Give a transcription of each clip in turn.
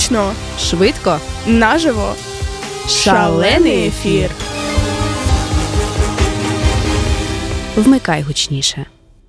Зручно, швидко, наживо, шалений ефір. Вмикай гучніше.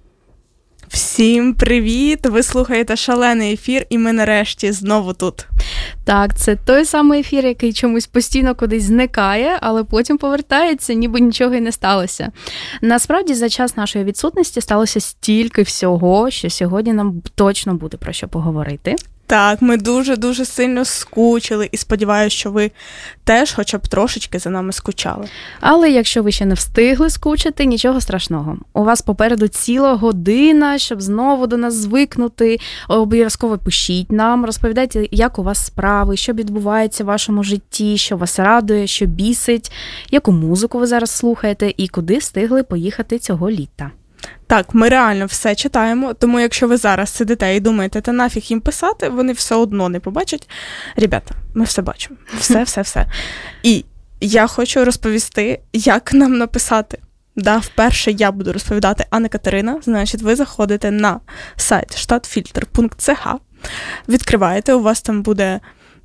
Всім привіт! Ви слухаєте шалений ефір, і ми нарешті знову тут. Так, це той самий ефір, який чомусь постійно кудись зникає, але потім повертається, ніби нічого й не сталося. Насправді, за час нашої відсутності сталося стільки всього, що сьогодні нам точно буде про що поговорити. Так, ми дуже-дуже сильно скучили і сподіваюся, що ви теж хоча б трошечки за нами скучали. Але якщо ви ще не встигли скучити, нічого страшного. У вас попереду ціла година, щоб знову до нас звикнути. Обов'язково пишіть нам, розповідайте, як у вас справи, що відбувається в вашому житті, що вас радує, що бісить, яку музику ви зараз слухаєте і куди встигли поїхати цього літа. Так, ми реально все читаємо, тому якщо ви зараз сидите і думаєте, та нафіг їм писати, вони все одно не побачать. Ребята, ми все бачимо. Все. І я хочу розповісти, як нам написати. Да, вперше я буду розповідати, а не Катерина. Значить, ви заходите на сайт stadtfilter.ch, відкриваєте, у вас там буде...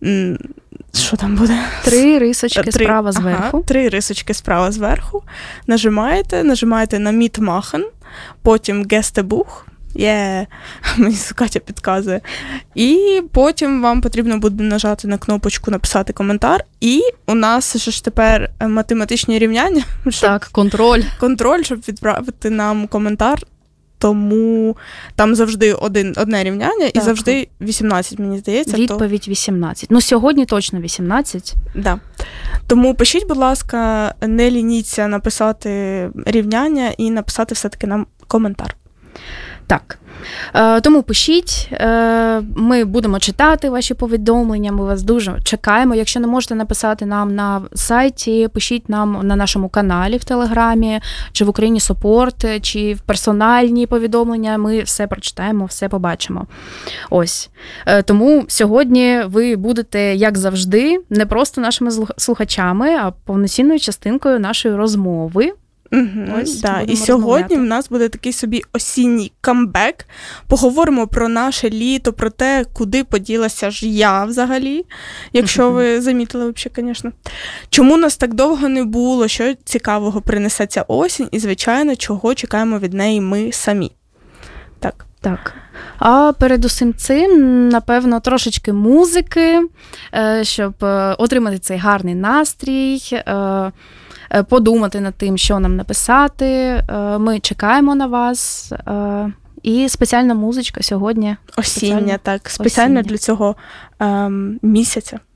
Що там буде? 3 рисочки справа зверху. Ага, 3 рисочки справа зверху. Нажимаєте на Mitmachen, потім Gästebuch. Мені Катя підказує. І потім вам потрібно буде нажати на кнопочку «Написати коментар». І у нас ж тепер математичні рівняння. Так, контроль. Контроль, щоб відправити нам коментар. Тому там завжди одне рівняння, так. І завжди 18, мені здається. Відповідь 18. Ну, сьогодні точно 18. Да. Тому пишіть, будь ласка, не лініться написати рівняння і написати все-таки нам коментар. Так. Тому пишіть, ми будемо читати ваші повідомлення, ми вас дуже чекаємо. Якщо не можете написати нам на сайті, пишіть нам на нашому каналі в Телеграмі, чи в Україні Сопорт, чи в персональні повідомлення, ми все прочитаємо, все побачимо. Ось. Тому сьогодні ви будете, як завжди, не просто нашими слухачами, а повноцінною частинкою нашої розмови. Ось, да. І сьогодні в нас буде такий собі осінній камбек. Поговоримо про наше літо, про те, куди поділася ж я взагалі, якщо ви замітили взагалі, звісно. Чому нас так довго не було, що цікавого принесе ця осінь і, звичайно, чого чекаємо від неї ми самі. Так. А перед усім цим, напевно, трошечки музики, щоб отримати цей гарний настрій, подумати над тим, що нам написати. Ми чекаємо на вас. І спеціальна музичка сьогодні. Осіння, так. Спеціально для цього місяця.